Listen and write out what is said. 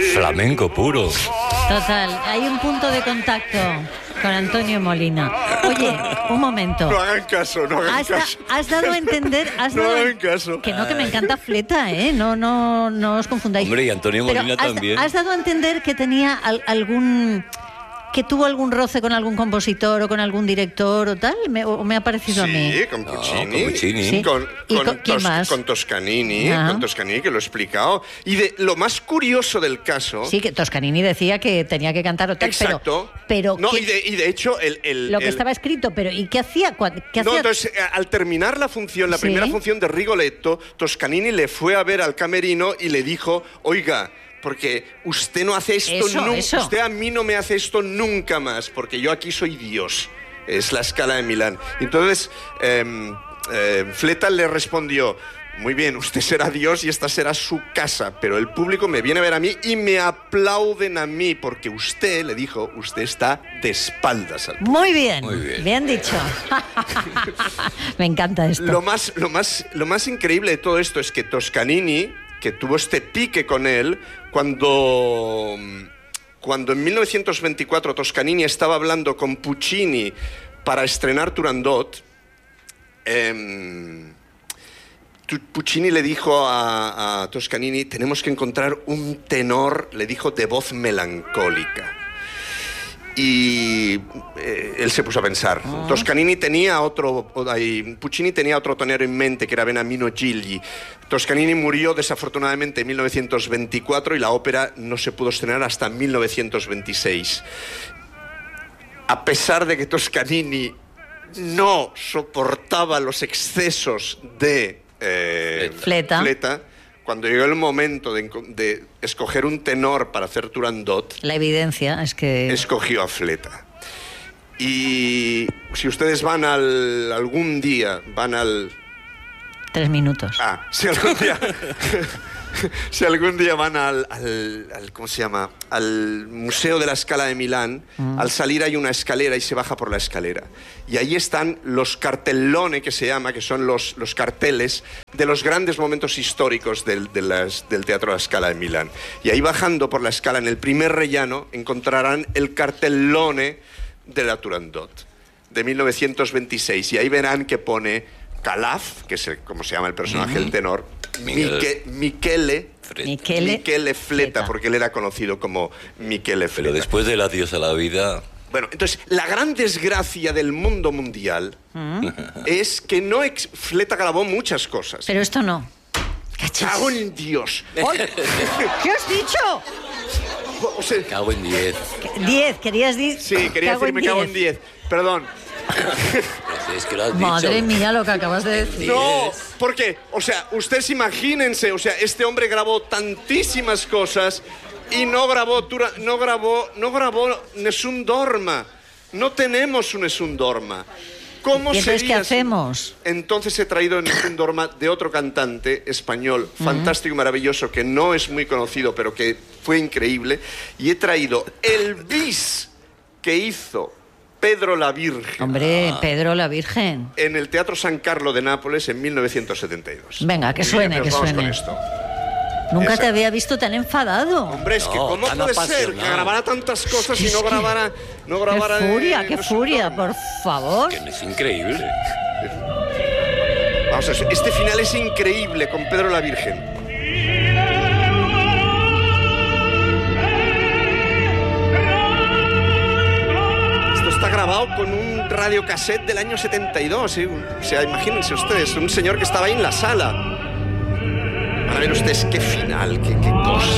Flamenco puro. Total, hay un punto de contacto con Antonio Molina. Oye, un momento. No hagan caso, no hagan caso. Has dado a entender... No hagan caso. Que no, que me encanta Fleta, ¿eh? No os confundáis. Hombre, y Antonio Molina también. Has dado a entender que tenía algún... que tuvo algún roce con algún compositor o con algún director o tal, o me ha parecido a mí. Sí, con Puccini. No, con Puccini. Sí. ¿Quién más? Con Toscanini, que lo he explicado. Y de lo más curioso del caso... Sí, que Toscanini decía que tenía que cantar o tal, exacto. pero no, y de hecho... lo que estaba escrito, pero ¿y qué hacía? No, entonces, al terminar la función, la primera función de Rigoletto, Toscanini le fue a ver al camerino y le dijo, oiga... porque usted no hace esto nunca, usted a mí no me hace esto nunca más, porque yo aquí soy Dios. Es la Scala de Milán. Entonces, Fleta le respondió, muy bien, usted será Dios y esta será su casa, pero el público me viene a ver a mí y me aplauden a mí, porque usted, le dijo, usted está de espaldas al público. Muy bien, bien dicho. Me encanta esto. Lo más increíble de todo esto es que Toscanini, que tuvo este pique con él, cuando en 1924 Toscanini estaba hablando con Puccini para estrenar Turandot, Puccini le dijo a Toscanini, tenemos que encontrar un tenor, le dijo, de voz melancólica. Y él se puso a pensar. Puccini tenía otro tenor en mente, que era Beniamino Gigli. Toscanini murió desafortunadamente en 1924 y la ópera no se pudo estrenar hasta 1926. A pesar de que Toscanini no soportaba los excesos de Fleta, cuando llegó el momento de escoger un tenor para hacer Turandot, la evidencia es que... escogió a Fleta. Y si ustedes van algún día 3 minutos. Si algún día van al ¿cómo se llama? Al Museo de la Scala de Milán, al salir hay una escalera y se baja por la escalera. Y ahí están los cartellone, que se llama, que son los carteles de los grandes momentos históricos del Teatro de la Scala de Milán. Y ahí bajando por la escala, en el primer rellano, encontrarán el cartellone de la Turandot, de 1926. Y ahí verán que pone Calaf, que es como se llama el personaje del tenor, Michele Fleta, porque él era conocido como Michele Fleta. Pero después del adiós a la vida... Bueno, entonces, la gran desgracia del mundo mundial es que Fleta grabó muchas cosas. Pero esto no. ¡Cago en Dios! ¿Qué has dicho? O sea, cago en 10. 10, querías decir... Sí, quería decir me cago en 10. Perdón. Es que lo has Madre dicho. mía, lo que acabas de decir. No, porque, o sea, ustedes imagínense, o sea, este hombre grabó tantísimas cosas y no grabó Nessun Dorma. No tenemos un Nessun Dorma. ¿Cómo ¿Y entonces sería? qué hacemos? Entonces he traído Nessun Dorma de otro cantante español fantástico y maravilloso, que no es muy conocido, pero que fue increíble. Y he traído el bis que hizo Pedro la Virgen. Hombre, Pedro la Virgen. En el Teatro San Carlo de Nápoles en 1972. Venga, que suene, que vamos suene. con esto. Nunca te había visto tan enfadado. Hombre, es que ¿cómo puede ser que grabara tantas cosas y no grabara... Qué furia, por favor. Que es increíble. Vamos a ver, este final es increíble con Pedro la Virgen. Esto está grabado con un radiocassette del año 72, ¿eh? O sea, imagínense ustedes, un señor que estaba ahí en la sala. Van a ver ustedes qué final, qué cosa.